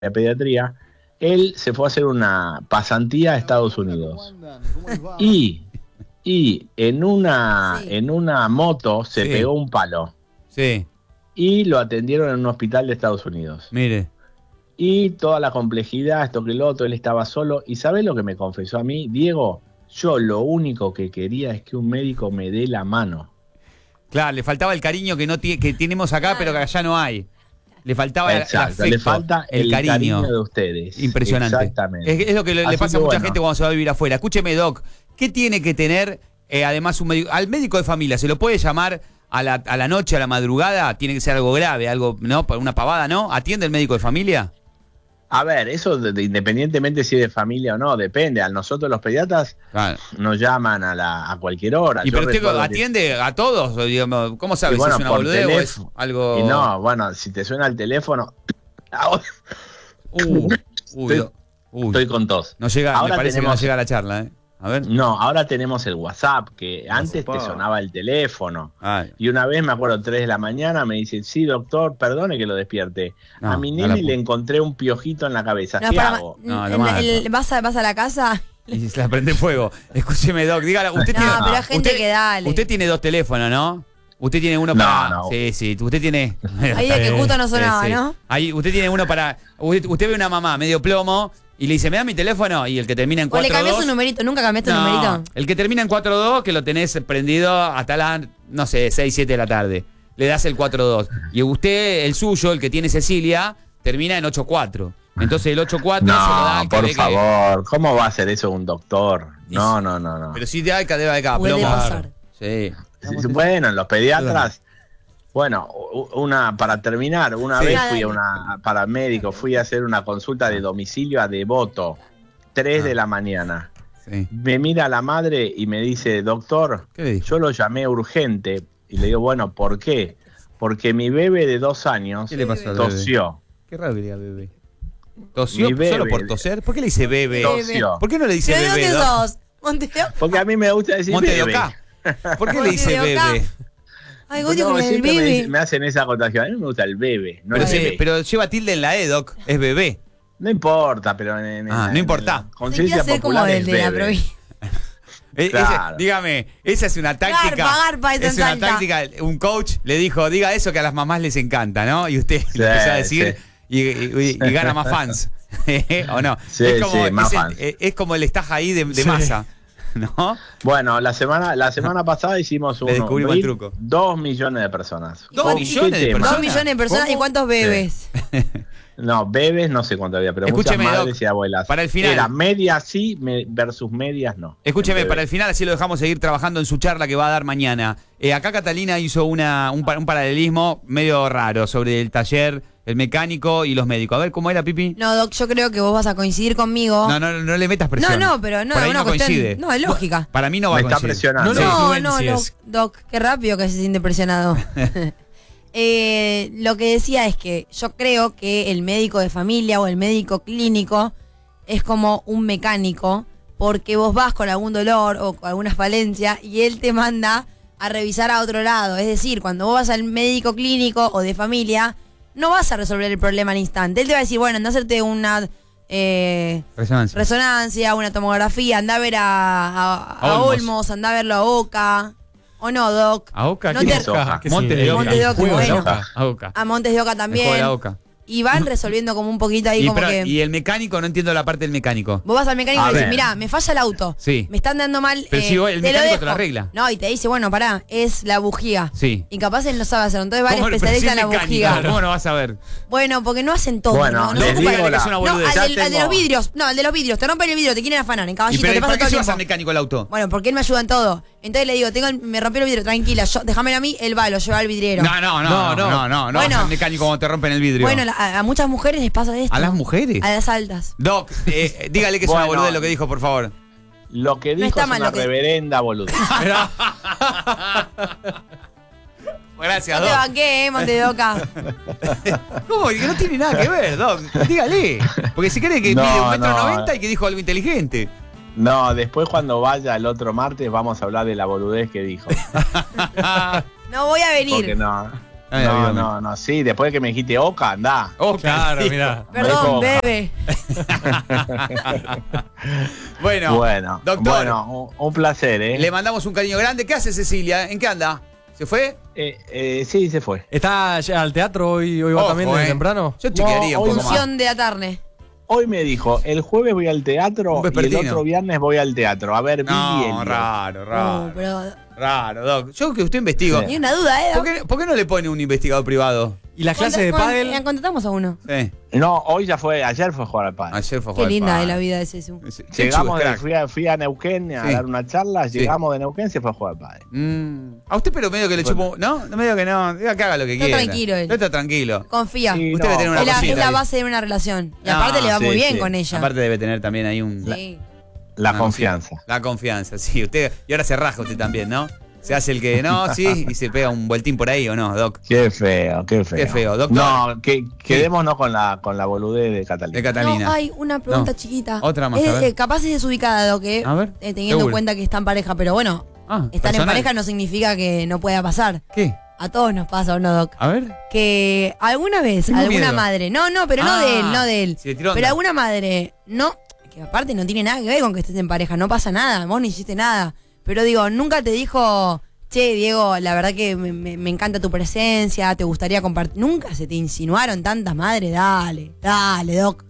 de pediatría, él se fue a hacer una pasantía a Estados Unidos. Y en una moto se pegó un palo. Sí. Y lo atendieron en un hospital de Estados Unidos. Mire. Y toda la complejidad, esto que lo otro, él estaba solo. ¿Y sabés lo que me confesó a mí? Diego, yo lo único que quería es que un médico me dé la mano. Claro, le faltaba el cariño que tenemos acá, pero que allá no hay. Le faltaba el afecto, le falta el cariño de ustedes. Impresionante. Exactamente. Es lo que le pasa a mucha gente cuando se va a vivir afuera. Escúcheme, Doc, ¿qué tiene que tener además un médico? Al médico de familia, ¿se lo puede llamar a la noche, a la madrugada? Tiene que ser algo grave, algo, ¿no? Una pavada, ¿no? ¿Atiende el médico de familia? A ver, eso independientemente si es de familia o no, depende. A nosotros los pediatras nos llaman a cualquier hora. ¿Y pero usted atiende a todos? Digamos, ¿cómo sabes si es una boludez o es algo...? Y no, bueno, si te suena el teléfono... Estoy con tos. No llega, ahora me parece que no llega a la charla, ¿eh? A ver. No, ahora tenemos el WhatsApp, que antes te sonaba el teléfono. Y una vez, me acuerdo, 3 de la mañana, me dice, sí, doctor, perdone que lo despierte. A mi nene le encontré un piojito en la cabeza. ¿Qué hago? ¿Vas a la casa? Y se la prende fuego. Escúcheme, Doc, dígale, usted tiene... pero hay gente que dale. Usted tiene 2 teléfonos, ¿no? Usted tiene uno para... No. Sí, usted tiene... Ahí de que justo no sonaba, ¿no? Ahí, usted tiene uno para... Usted ve una mamá medio plomo... Y le dice, ¿me da mi teléfono? Y el que termina en 4-2... ¿O le cambiás un numerito? ¿Nunca cambiaste un numerito? El que termina en 4-2, que lo tenés prendido hasta las, no sé, 6, 7 de la tarde. Le das el 4-2. Y usted, el suyo, el que tiene Cecilia, termina en 8-4. Entonces el 8-4 se lo da al por favor. ¿Cómo va a hacer eso un doctor? No. Pero sí debe haber puede pasar. Sí. Bueno, los pediatras... Bueno, para terminar, una vez fui para médico, fui a hacer una consulta de domicilio a Devoto, 3 de la mañana. Sí. Me mira la madre y me dice, doctor, yo lo llamé urgente. Y le digo, bueno, ¿por qué? Porque mi bebé de 2 años tosió. Qué raro que diga bebé. ¿Tosió solo por toser? ¿Por qué le dice bebé? Tosió. ¿Por qué no le dice ¿De bebé? dónde sos? ¿Monte de Oca? Porque a mí me gusta decir Monte de bebé. Oca. ¿Por qué le dice bebé? Ay, Goyo, con el bebé. Me hacen esa acotación. A mí me gusta el bebé, no pero, el bebé. Pero lleva tilde en la E, Doc. Es bebé. No importa, pero no importa. Conciencia popular es bebé. Claro. Dígame, esa es una táctica. Garpa, es una táctica. Un coach le dijo, diga eso que a las mamás les encanta, ¿no? Y usted le empezó a decir y gana más fans. ¿O no? Sí, más fans. Es como el estaja ahí de masa. ¿No? Bueno, la semana pasada hicimos el truco. 2 millones de personas. 2 millones de personas. 2 millones de personas. ¿Cómo? ¿Y cuántos bebés? No, bebés no sé cuánto había, pero escúcheme, muchas madres Doc, y abuelas. Para el final. Era medias sí versus medias no. Escúcheme, para el final así lo dejamos seguir trabajando en su charla que va a dar mañana. Acá Catalina hizo un paralelismo medio raro sobre el taller, el mecánico y los médicos. A ver, ¿cómo era, Pipi? No, Doc, yo creo que vos vas a coincidir conmigo. No le metas presión. No, pero no, por ahí no coincide. No, es lógica. Para mí no va a coincidir. Me está presionando. No, Doc, qué rápido que se siente presionado. Lo que decía es que yo creo que el médico de familia o el médico clínico es como un mecánico, porque vos vas con algún dolor o con alguna falencia y él te manda a revisar a otro lado. Es decir, cuando vos vas al médico clínico o de familia, no vas a resolver el problema al instante. Él te va a decir, bueno, anda a hacerte una resonancia, una tomografía, anda a ver a Olmos, anda a verlo a Oca. ¿O no, Doc? ¿A Oca? No ¿Quién es Oca? Montes de Oca, bueno. A Oca. A Montes de Oca también. Y van resolviendo como un poquito ahí Y el mecánico, no entiendo la parte del mecánico. Vos vas al mecánico y le dices, mirá, me falla el auto. Sí. Me están dando mal. Pero si el mecánico te lo arregla. No, y te dice, bueno, pará, es la bujía. Sí. Y capaz él no sabe hacerlo. Entonces va el especialista en la bujía. ¿Cómo no vas a ver? Bueno, porque no hacen todo. Bueno, no les digo al de los vidrios. No, al de los vidrios. Te rompen el vidrio, te quieren afanar en caballito. ¿Y te para pasa qué todo vas al mecánico el auto? Bueno, porque él me ayuda en todo. Entonces le digo, me rompió el vidrio, tranquila, déjamelo a mí, él va, lo lleva al vidriero. No, vas al mecánico cuando te rompen el vidrio. Bueno, a muchas mujeres les pasa esto. ¿A las mujeres? A las altas. Doc, dígale que es una boludez lo que dijo, por favor. Lo que dijo es una reverenda boludez. Gracias, no Doc. te banqué, Monte de Oca. ¿Cómo? Que no tiene nada que ver, Doc. Dígale. Porque si cree que mide 1,90 m y que dijo algo inteligente. No, después cuando vaya el otro martes vamos a hablar de la boludez que dijo. No voy a venir. Porque no. No, sí, después de que me dijiste Oca, andá. Claro, mirá. Perdón, bebé. Bueno, doctor. Bueno, un placer, ¿eh? Le mandamos un cariño grande. ¿Qué hace Cecilia? ¿En qué anda? ¿Se fue? Sí, se fue. ¿Está ya al teatro hoy va también desde temprano? Yo chequearía un poco más. Función de Atarne. Hoy me dijo, el jueves voy al teatro y el otro viernes voy al teatro. A ver, no, raro. Raro, Doc. Yo que usted investigo. Ni una duda, ¿Por qué no le pone un investigador privado? ¿Y las clases de pádel? Contratamos a uno. Sí. No, ayer fue a jugar al pádel. Qué linda es la vida de Cesu. Llegamos, fui a Neuquén a dar una charla, llegamos de Neuquén, se fue a jugar al pádel. A usted pero medio que le chupó, ¿no? No medio que no, diga que haga lo que quiera. Está tranquilo él. Está tranquilo. Confía. Sí, usted debe tener una es la base de una relación. Y aparte le va muy bien con ella. Aparte debe tener también ahí un... La confianza. La confianza, sí. Usted, y ahora se rasca usted también, ¿no? Se hace el que no, sí, y se pega un vueltín por ahí, ¿o no, Doc? Qué feo. Qué feo, doctor. No, quedémonos con la boludez de Catalina. De Catalina. No, hay una pregunta chiquita. Otra más, a ver. Capaz es desubicada, Doc, teniendo en cuenta que está en pareja, pero bueno, estar en pareja no significa que no pueda pasar. ¿Qué? A todos nos pasa, ¿o no, Doc? A ver. Que alguna vez, madre, no, pero no de él. Pero alguna madre, que aparte no tiene nada que ver con que estés en pareja, no pasa nada, vos no hiciste nada. Pero digo, nunca te dijo, che, Diego, la verdad que me encanta tu presencia, te gustaría compartir. Nunca se te insinuaron tantas madres, dale, Doc.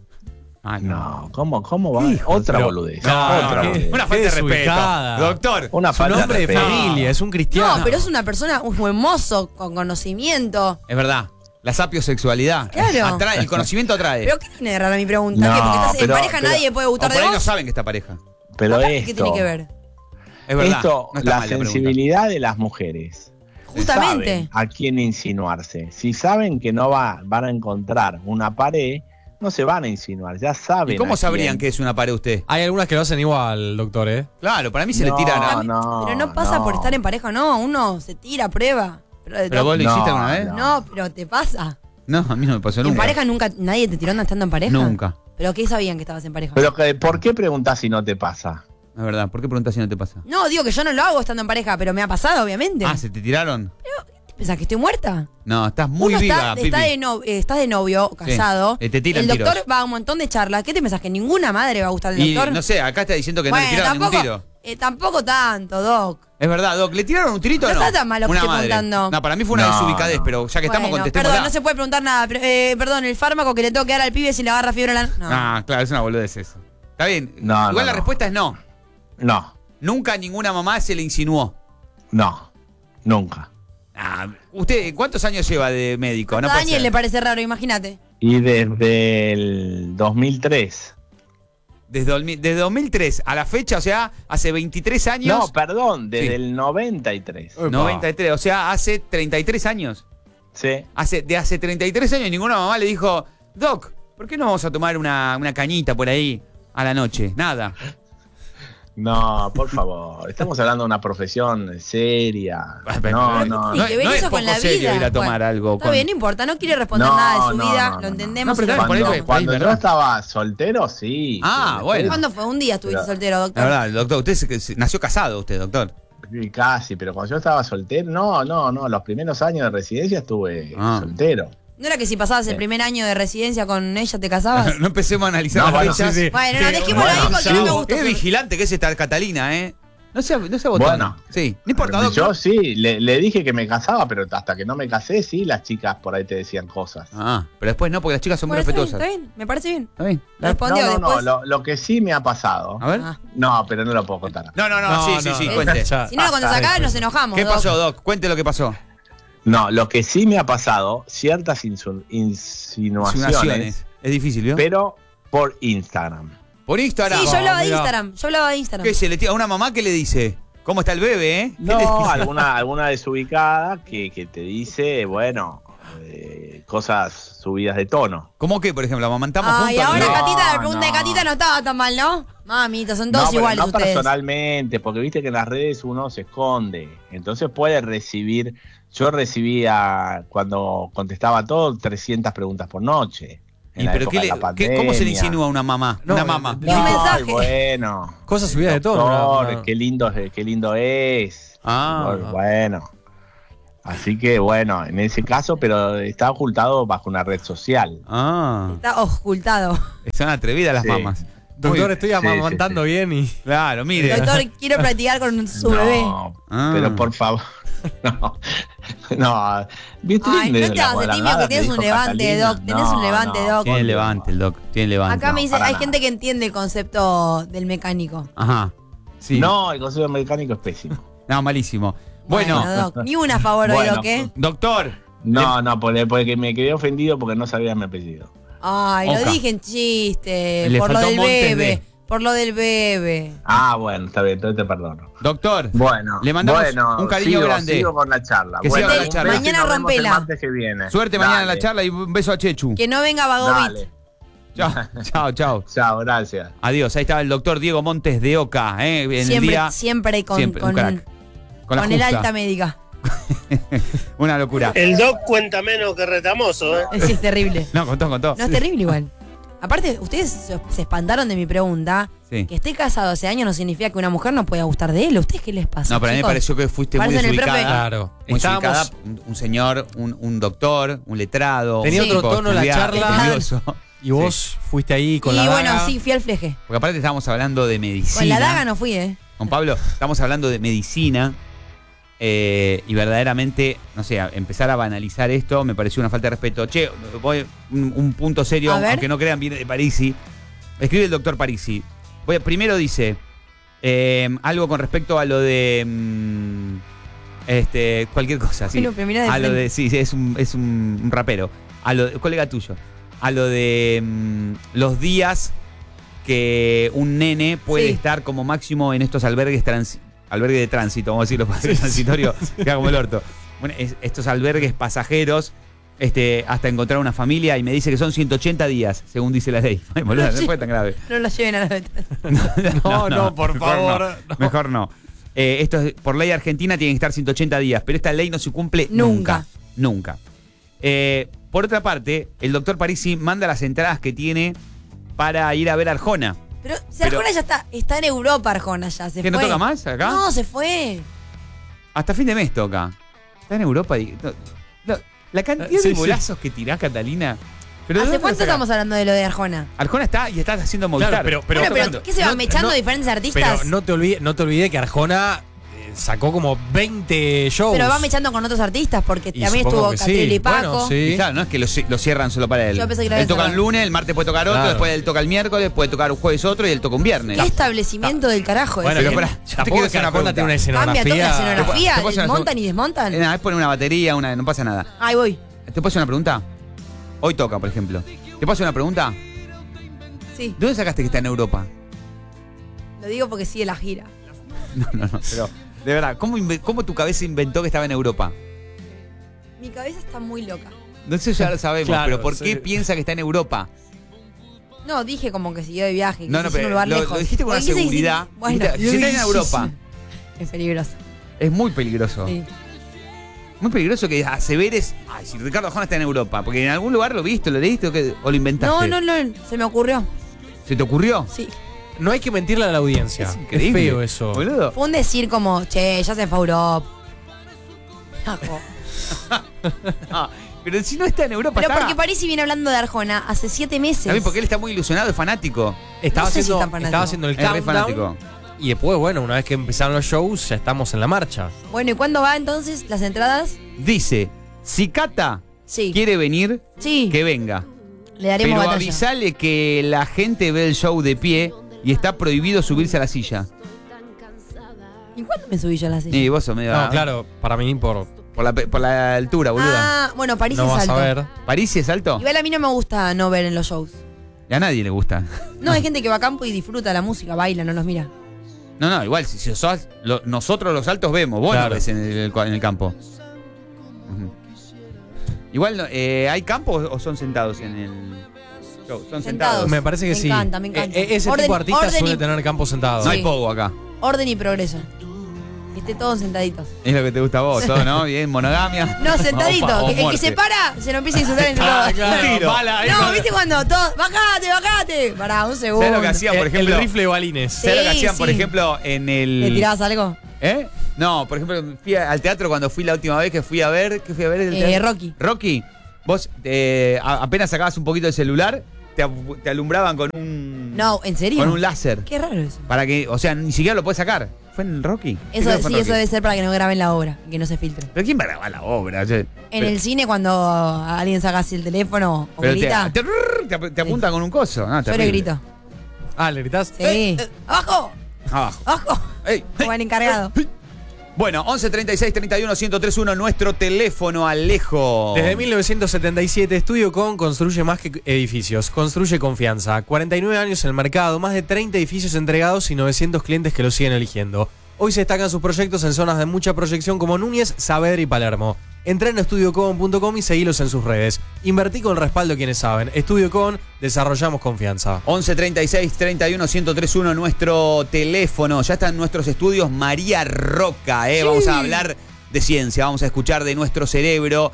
No, ¿cómo va? Otra boludez. Otra boludez. Una falta de respeto. Doctor, una falta de respeto. De familia, es un cristiano. No, pero es una persona, un buen mozo, con conocimiento. Es verdad. La sapiosexualidad. Claro. Atrae, el conocimiento atrae. ¿Pero qué tiene de raro mi pregunta? ¿Que porque estás en pareja nadie puede gustar de vos? Por ahí no saben que está pareja. Pero ¿qué tiene que ver? Es verdad. Esto, no la sensibilidad de las mujeres. Justamente. Saben a quién insinuarse. Si saben que no van a encontrar una pared, no se van a insinuar, ya saben. ¿Y cómo sabrían que es una pared usted? Hay algunas que lo hacen igual, doctor, ¿eh? Claro, para mí se le tira. Pero no pasa por estar en pareja, no. Uno se tira a prueba. ¿Pero vos lo hiciste alguna vez? No, pero te pasa. No, a mí no me pasó nunca. ¿En pareja nunca nadie te tiró estando en pareja? Nunca. ¿Pero qué sabían que estabas en pareja? Pero ¿por qué preguntás si no te pasa? La verdad, ¿por qué preguntás si no te pasa? No, digo que yo no lo hago estando en pareja, pero me ha pasado, obviamente. ¿Se te tiraron? Pero, ¿qué pensás, que estoy muerta? No, estás muy viva, estás de novio, casado. Sí, te tiran el doctor tiros. va a un montón de charlas. ¿Qué te pensás, que ninguna madre va a gustar del doctor? No sé, acá está diciendo que no le tiraron ningún tiro. Tampoco tanto, Doc. Es verdad, Doc, ¿le tiraron un tirito o no? No está tan mal lo que estoy preguntando. No, para mí fue una desubicadez, pero ya que estamos, contestemos. Perdón, no se puede preguntar nada. Perdón, el fármaco que le tengo que dar al pibe si le agarra fiebre a la... No, claro, es una boludez eso. Está bien. Igual la respuesta es no. No. Nunca ninguna mamá se le insinuó. No, nunca. ¿Usted cuántos años lleva de médico? A Daniel le parece raro, imagínate. Y desde el 2003. Desde 2003 a la fecha, o sea, hace 23 años. No, perdón, desde el 93. 93, o sea, hace 33 años. Sí. Hace 33 años ninguna mamá le dijo, Doc, ¿por qué no vamos a tomar una cañita por ahí a la noche? Nada. No, por favor, estamos hablando de una profesión seria. No es poco serio ir a tomar algo. Está bien, no importa, no quiere responder nada de su vida, lo entendemos. Cuando yo estaba soltero, sí. Bueno. ¿Cuándo fue? Un día estuviste soltero, doctor. La verdad, doctor, usted nació casado, usted, doctor. Casi, pero cuando yo estaba soltero, no, los primeros años de residencia estuve soltero. ¿No era que si pasabas el primer año de residencia con ella te casabas? No empecemos a analizar las fechas. Sí. Bueno, dejémoslo ahí porque no me gusta. Qué vigilante que es esta Catalina, ¿eh? No sea botón. Bueno, sí, no importa, doctor. Yo sí, le dije que me casaba, pero hasta que no me casé, sí, las chicas por ahí te decían cosas. Pero después no, porque las chicas son muy respetuosas. Está bien, me parece bien. Está bien. Respondió después. Lo que sí me ha pasado. A ver. No, pero no lo puedo contar. No, sí, cuente. Si no, cuando sacás nos enojamos. ¿Qué pasó, Doc? Cuente lo que pasó. No, lo que sí me ha pasado, ciertas insinuaciones. Es difícil, ¿no? Pero por Instagram. ¿Por Instagram? Sí, yo hablaba de Instagram. ¿Qué se le tira a una mamá que le dice? ¿Cómo está el bebé, eh? No, alguna desubicada que te dice, bueno, cosas subidas de tono. ¿Cómo qué, por ejemplo? ¿Amamantamos juntos? Y ahora Catita, la pregunta de Catita no estaba tan mal, ¿no? Mamita, son todos iguales no ustedes. Personalmente, porque viste que en las redes uno se esconde. Entonces puede recibir... Yo recibía, cuando contestaba todo, 300 preguntas por noche. ¿Cómo se le insinúa a una mamá? Una mamá. Un mensaje. Bueno. Cosas subidas de todo. Qué lindo es. Bueno. Así que bueno, en ese caso, pero está ocultado bajo una red social. Está ocultado. Son atrevidas las mamás. Doctor, estoy amamantando bien y... Claro, mire. Doctor, quiero practicar con su bebé. Pero por favor. No. Ay, no te hagas tímido que tienes un levante, Doc. Tenés un levante, Doc. Tiene levante el Doc. Tiene levante. Acá me dice, hay gente que entiende el concepto del mecánico. Ajá. Sí. No, el concepto mecánico es pésimo. No, malísimo. Bueno, Doc, ni una a favor hoy, Doc, ¿eh? Doctor. No, porque me quedé ofendido porque no sabía mi apellido. Ay, Oca. lo dije en chiste. Le Por lo faltó del Montes bebé. de. Por lo del bebé. Bueno, está bien, entonces te perdono. Doctor. Bueno, le mandamos un cariño grande. Sigo con la charla. Que siga con la charla. Mañana rompela. El martes que viene. Suerte mañana en la charla y un beso a Chechu. Que no venga Vagovich. Chao. Chao, gracias. Adiós. Ahí estaba el doctor Diego Montes de Oca. En el día, siempre con un crack. Con el alta médica. Una locura. El Doc cuenta menos que Retamoso, ¿eh? Sí, es terrible. No, contó. No, es terrible igual. Aparte, ustedes se espantaron de mi pregunta. Sí. Que esté casado hace años no significa que una mujer no pueda gustar de él. ¿A ustedes qué les pasa? No, pero a mí me pareció que fuiste muy Parecen el desubicada. profe. Claro. Muy Estábamos... desubicada. Un señor, un doctor, un letrado. Tenía un otro tipo tono la charla. estudioso. Y vos fuiste ahí con la Y bueno, daga. sí, fui al fleje. Porque aparte estábamos hablando de medicina. Con la daga no fui, ¿eh? Con Pablo, estamos hablando de medicina. Y verdaderamente, no sé, empezar a banalizar esto me pareció una falta de respeto. Che, voy un punto serio, aunque no crean, viene de Parisi. Escribe el doctor Parisi. Primero dice algo con respecto a lo de cualquier cosa, sí. A lo de, sí, es un rapero. A lo de, colega tuyo. A lo de los días que un nene puede estar como máximo en estos albergues de tránsito, vamos a decirlo, transitorio, queda como el orto. Bueno, estos albergues pasajeros, hasta encontrar una familia, y me dice que son 180 días, según dice la ley. Ay, boludo, no fue tan grave. No lo lleven a la ventana. No, por favor. Mejor no. Esto por ley argentina tiene que estar 180 días, pero esta ley no se cumple nunca. Por otra parte, el doctor Parisi manda las entradas que tiene para ir a ver a Arjona. Pero si Arjona ya está en Europa, Arjona ya se fue. ¿Que no toca más acá? No, se fue. Hasta fin de mes toca. Está en Europa. La cantidad de bolazos que tirás, Catalina. Pero ¿hace cuánto estamos hablando de lo de Arjona? Arjona está y está haciendo Movistar. Claro, pero ¿qué se van mechando diferentes artistas? Pero no te olvides que Arjona sacó como 20 shows. Pero va mechando con otros artistas porque también estuvo Catriel y Paco. Bueno, sí. Claro, no es que lo cierran solo para él. Yo pensé que él toca el lunes, el martes puede tocar otro, después él toca el miércoles, puede tocar un jueves otro y él toca un viernes. ¿Qué establecimiento del carajo? Bueno, ese? pero tampoco es que Arjona tiene una escenografía. Cambia toda la escenografía, ¿Te puedo montan y desmontan. Es poner una batería, no pasa nada. Ahí voy. ¿Te puedo hacer una pregunta? Hoy toca, por ejemplo. ¿Te puedo hacer una pregunta? Sí. ¿De dónde sacaste que está en Europa? Lo digo porque sigue la gira. No, pero de verdad, ¿cómo tu cabeza inventó que estaba en Europa? Mi cabeza está muy loca. No sé, ya lo sabemos, Claro, pero ¿por qué piensa que está en Europa? No, dije como que siguió de viaje. No, pero un lugar lejos. lo dijiste con una seguridad. Bueno, si está en Europa. Es peligroso. Es muy peligroso. Sí. Muy peligroso que aseveres, ay, si Ricardo Arjona está en Europa, porque en algún lugar lo viste, lo leíste o lo inventaste. No, se me ocurrió. ¿Se te ocurrió? Sí. No hay que mentirle a la audiencia. Es increíble. Es feo eso. Boludo. Fue un decir como, che, ya se fue a Europa. Pero si no está en Europa, pero está. porque Parisi viene hablando de Arjona hace 7 meses. También porque él está muy ilusionado, es fanático. Estaba No sé si haciendo, tan fanático. estaba haciendo el Es re countdown. fanático. Y después, bueno, una vez que empezaron los shows, ya estamos en la marcha. Bueno, ¿y cuándo va entonces las entradas? Dice, si Cata Sí. quiere venir, Sí. que venga. Le daremos Pero batalla. avisale que la gente ve el show de pie y está prohibido subirse a la silla. ¿Y cuándo me subí yo a la silla? Y vos sos medio... No, claro, para mí por Por la altura, boluda. Ah, bueno, París no es vas alto. a ver. ¿París es alto? Igual a mí no me gusta no ver en los shows. Y a nadie le gusta. No, hay gente que va a campo y disfruta la música, baila, no los mira. No, igual, si sos, nosotros los altos vemos, vos Claro. no ves en el campo. Ujú. Igual, ¿hay campos o son sentados en el show? Son sentados. Me parece que Me sí. encanta, me encanta. Ese tipo de artistas suele tener campo sentados. No Sí. hay pogo acá. Orden y progreso. Que esté todos sentaditos. Es lo que te gusta a vos, todo, ¿no? Bien, monogamia. No, sentadito. El que se para, se lo empieza a insultar entre todos. Claro, No, ¿viste cuando todos? ¡Bajate! Pará, un segundo. ¿Sabes lo que hacían, por ejemplo? El rifle de balines. ¿Sabes lo que hacían, por sí. ejemplo, en el. ¿Le tirabas algo? ¿Eh? No, por ejemplo, fui al teatro cuando fui la última vez que fui a ver. ¿Qué fui a ver? El teatro? Rocky. Rocky. Vos apenas sacabas un poquito del celular, te alumbraban con un. No, ¿en serio? Con un láser. Qué raro eso. Para que, o sea, ni siquiera lo puedes sacar. ¿Fue en el Rocky? Eso Creo que fue sí, en eso Rocky. debe ser para que no graben la obra, que no se filtre. ¿Pero quién va a grabar la obra? En el cine, cuando alguien saca así el teléfono o Pero grita, te apunta con un coso. No, yo le terrible. grito. Ah, ¿le gritás? Sí. ¡Abajo! Abajo. ¡Abajo! Ey, Como el encargado. Bueno, 11 36 31 1031, nuestro teléfono, Alejo. Desde 1977, Estudio Con construye más que edificios, construye confianza. 49 años en el mercado, más de 30 edificios entregados y 900 clientes que lo siguen eligiendo. Hoy se destacan sus proyectos en zonas de mucha proyección como Núñez, Saavedra y Palermo. Entrá en estudiocon.com y seguilos en sus redes. Invertí con el respaldo de quienes saben. Estudio Con, desarrollamos confianza. 11 36 31 1031, nuestro teléfono. Ya están nuestros estudios María Roca. Vamos a hablar de ciencia, vamos a escuchar de nuestro cerebro.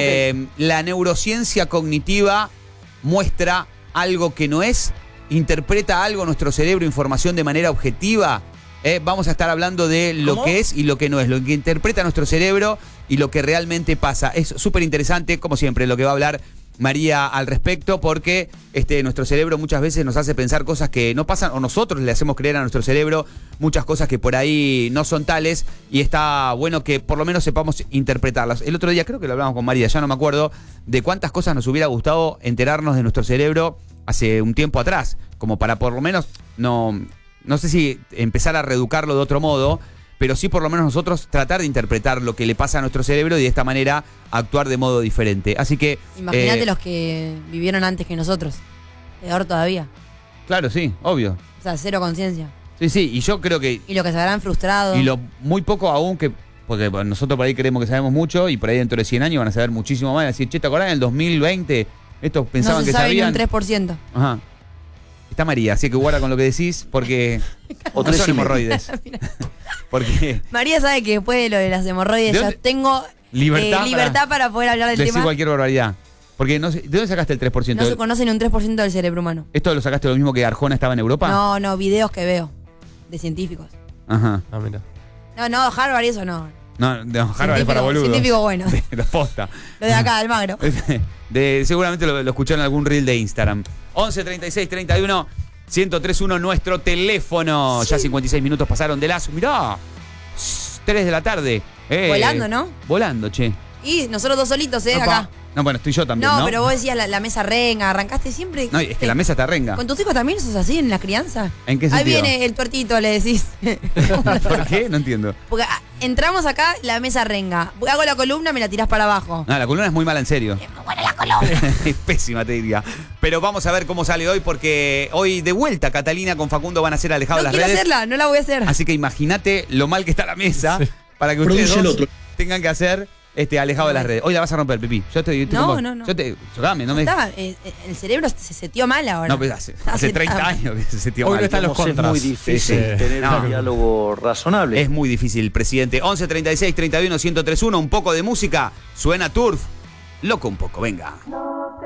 La neurociencia cognitiva muestra algo que no es, interpreta algo nuestro cerebro, información de manera objetiva. Vamos a estar hablando de lo que es y lo que no es, lo que interpreta nuestro cerebro y lo que realmente pasa. Es súper interesante, como siempre, lo que va a hablar María al respecto, porque nuestro cerebro muchas veces nos hace pensar cosas que no pasan, o nosotros le hacemos creer a nuestro cerebro muchas cosas que por ahí no son tales, y está bueno que por lo menos sepamos interpretarlas. El otro día creo que lo hablamos con María, ya no me acuerdo de cuántas cosas nos hubiera gustado enterarnos de nuestro cerebro hace un tiempo atrás, como para por lo menos no sé si empezar a reeducarlo de otro modo, pero sí por lo menos nosotros tratar de interpretar lo que le pasa a nuestro cerebro y de esta manera actuar de modo diferente. Así que... Imagínate los que vivieron antes que nosotros. Peor todavía. Claro, sí, obvio. O sea, cero conciencia. Sí, y yo creo que... Y lo que se habrán frustrado. Y lo muy poco aún que... Porque nosotros por ahí creemos que sabemos mucho y por ahí dentro de 100 años van a saber muchísimo más. Decir, che, ¿te acordás en el 2020? Estos pensaban no se que sabe sabían... ni un 3%. Ajá. Está María, así que guarda con lo que decís porque no son hemorroides. Porque María sabe que después de lo de las hemorroides ya tengo libertad para poder hablar del decir tema. cualquier barbaridad. Porque no sé, ¿de dónde sacaste el 3%? No se conoce ni un 3% del cerebro humano. ¿Esto lo sacaste lo mismo que Arjona estaba en Europa? No, videos que veo de científicos. Ajá. Ah, mira. No, Harvard y eso no. No, de Harvard es para boludos. Científico bueno. De los posta. Lo de acá, Almagro. Seguramente lo escucharon en algún reel de Instagram. 11 36 31 1031, nuestro teléfono. Sí. Ya 56 minutos pasaron de las... Mirá, 3 de la tarde. Volando, ¿no? Volando, che. Y nosotros dos solitos, acá. No, bueno, estoy yo también, ¿no? Pero vos decías la mesa renga, arrancaste siempre. No, es que la mesa está renga. ¿Con tus hijos también sos así en la crianza? ¿En qué sentido? Ahí viene el tuertito, le decís. ¿Por qué? No entiendo. Porque entramos acá, la mesa renga. Hago la columna, me la tirás para abajo. No, la columna es muy mala, en serio. Es muy buena la columna. Es pésima, te diría. Pero vamos a ver cómo sale hoy, porque hoy de vuelta Catalina con Facundo van a ser alejados de las redes. No quiero hacerla, no la voy a hacer. Así que imagínate lo mal que está la mesa para que ustedes dos tengan que hacer... alejado de las redes. Hoy la vas a romper, Pipi. Yo te no. Chocame, no me... El cerebro se setió mal ahora. No, pero hace 30 años que se setió mal. Hoy no están los contras. Es muy difícil tener un diálogo razonable. Es muy difícil, presidente. 11 36 31 1031, un poco de música. Suena Turf. Loco un poco, venga.